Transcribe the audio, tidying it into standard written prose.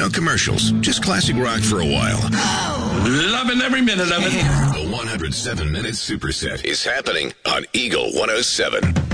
No commercials. Just classic rock for a while. Loving every minute of it. The 107-minute superset is happening on Eagle 107.